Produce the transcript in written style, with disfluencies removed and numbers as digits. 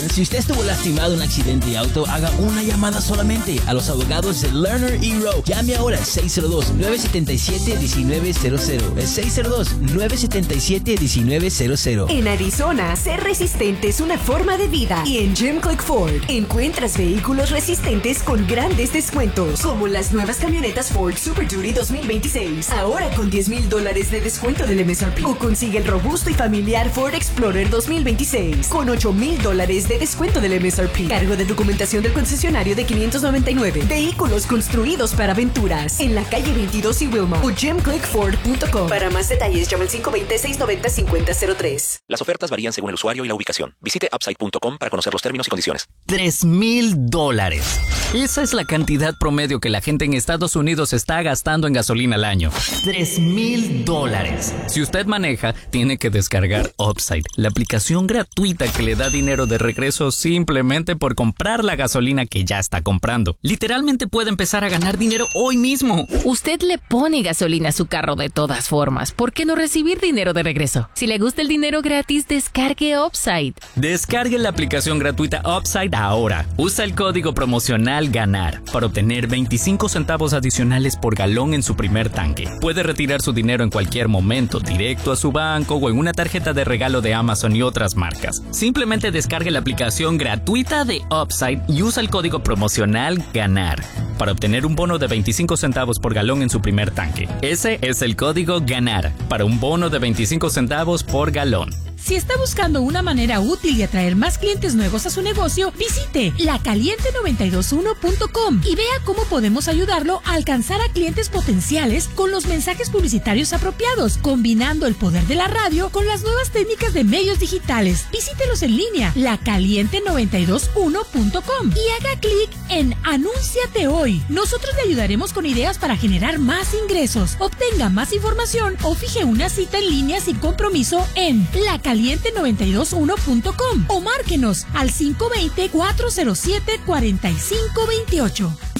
Si usted estuvo lastimado en un accidente de auto, haga una llamada solamente a los abogados de Lerner y Rowe. Llame ahora al 602-977-1900. Es 602-977-1900. En Arizona, ser resistente es una forma de vida. Y en Jim Click Ford encuentras vehículos resistentes con grandes descuentos, como las nuevas camionetas Ford Super Duty 2026. Ahora con $10,000 de descuento del MSRP. O consigue el robusto y familiar Ford Explorer 2026 con $8,000 de descuento del MSRP. Cargo de documentación del concesionario de $599. Vehículos construidos para aventuras. En la calle 22 y Wilma o jimclickford.com. Para más detalles, llama al 520-690-5003. Las ofertas varían según el usuario y la ubicación. Visite upside.com para conocer los términos y condiciones. $3,000. Esa es la cantidad promedio que la gente en Estados Unidos está gastando en gasolina al año. $3,000. Si usted maneja, tiene que descargar Upside, la aplicación gratuita que le da dinero de regreso simplemente por comprar la gasolina que ya está comprando. Literalmente puede empezar a ganar dinero hoy mismo. Usted le pone gasolina a su carro de todas formas. ¿Por qué no recibir dinero de regreso? Si le gusta el dinero gratis, descargue Upside. Descargue la aplicación gratuita Upside ahora. Usa el código promocional GANAR para obtener 25 centavos adicionales por galón en su primer tanque. Puede retirar su dinero en cualquier momento, directo a su banco o en una tarjeta de regalo de Amazon y otras marcas. Simplemente descargue la aplicación gratuita de Upside y usa el código promocional GANAR para obtener un bono de 25 centavos por galón en su primer tanque. Ese es el código GANAR para un bono de 25 centavos por galón. Si está buscando una manera útil de atraer más clientes nuevos a su negocio, visite lacaliente921.com y vea cómo podemos ayudarlo a alcanzar a clientes potenciales con los mensajes publicitarios apropiados, combinando el poder de la radio con las nuevas técnicas de medios digitales. Visítelos en línea, lacaliente921.com y haga clic en Anúnciate hoy. Nosotros le ayudaremos con ideas para generar más ingresos. Obtenga más información o fije una cita en línea sin compromiso en lacaliente921.com o márquenos al 520-407-4528.